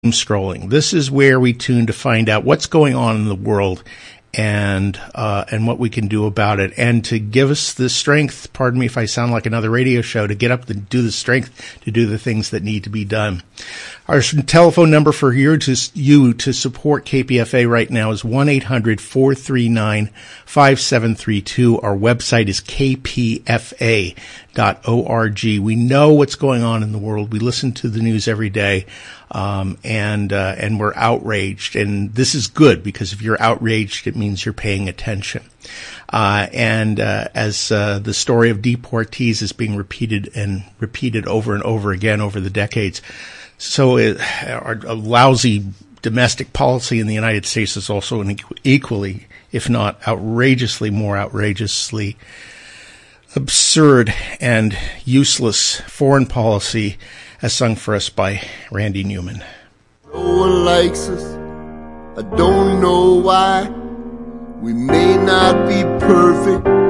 scrolling. This is where we tune to find out what's going on in the world and what we can do about it, and to give us the strength, pardon me if I sound like another radio show, to get up and do the strength to do the things that need to be done. Our telephone number for you to support KPFA right now is 1-800-439-5732. Our website is kpfa.org. We know what's going on in the world. We listen to the news every day. And we're outraged, and this is good, because if you're outraged, it means you're paying attention. As the story of deportees is being repeated over and over again over the decades, so our lousy domestic policy in the United States is also an equally, if not more outrageously absurd and useless foreign policy, as sung for us by Randy Newman. No one likes us, I don't know why. We may not be perfect,